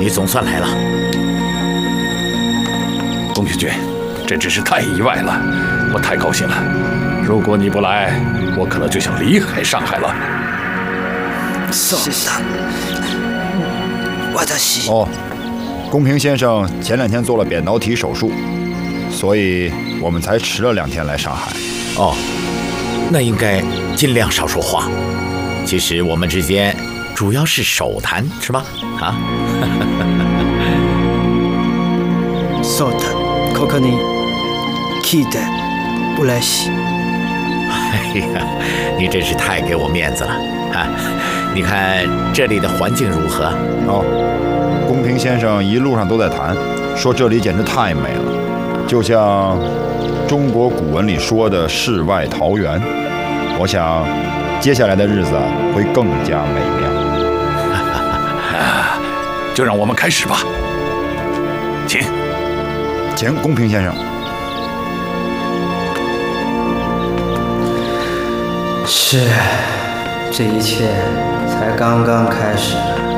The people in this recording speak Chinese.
你总算来了。 宫平君，这真是太意外了，我太高兴了。如果你不来，我可能就想离开上海了。 是的， 哦，宫平先生前2天做了扁桃体手术，所以我们才迟了2天来上海。 哦，那应该尽量少说话。其实我们之间主要是手谈，是吧？啊？ そうだ、ここに聞いて嬉しい。 哎呀，你真是太给我面子了啊！你看这里的环境如何？ 哦，宫平先生一路上都在谈，说这里简直太美了，就像中国古文里说的世外桃源。我想接下来的日子会更加美妙。 就让我们开始吧， 请宫平先生。 是，这一切才刚刚开始。